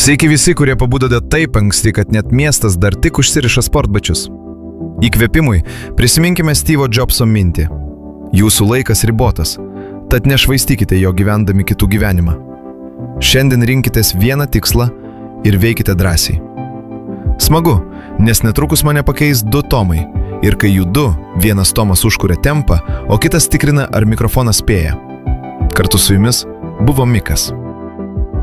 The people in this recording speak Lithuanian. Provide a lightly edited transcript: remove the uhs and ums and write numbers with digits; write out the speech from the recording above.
Sveiki visi, kurie pabudote taip anksti, kad net miestas dar tik užsiriša sportbačius. Įkvėpimui prisiminkime Steve'o Jobso mintį. Jūsų laikas ribotas, tad nešvaistykite jo gyvendami kitų gyvenimą. Šiandien rinkitės vieną tikslą ir veikite drąsiai. Smagu, nes netrukus mane pakeis 2 Tomai. Ir kai jų 2, vienas Tomas užkuria tempą, o kitas tikrina, ar mikrofonas spėja. Kartu su jumis buvo Mikas.